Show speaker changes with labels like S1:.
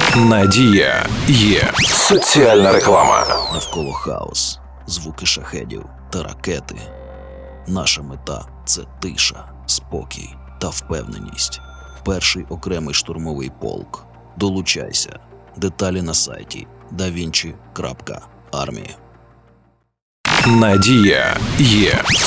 S1: Надія є. Соціальна реклама.
S2: Навколо хаос, звуки шахедів та ракети. Наша мета – це тиша, спокій та впевненість. Перший окремий штурмовий полк. Долучайся. Деталі на сайті davinci.army.
S1: Надія є.